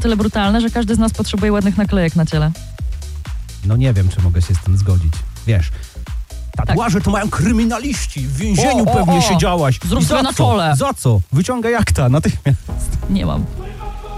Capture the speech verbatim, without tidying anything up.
tyle brutalne, że każdy z nas potrzebuje ładnych naklejek na ciele. No nie wiem, czy mogę się z tym zgodzić. Wiesz, tatuaże to mają kryminaliści. W więzieniu O, o, pewnie o. siedziałaś. Zrób I sobie za na co? czole. Za co? Wyciągaj akta natychmiast. Nie mam.